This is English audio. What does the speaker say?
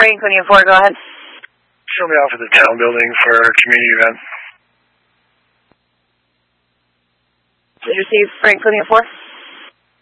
Franklin Unit 4, go ahead. Show me off at the town building for a community event. Did you receive Franklin Unit 4?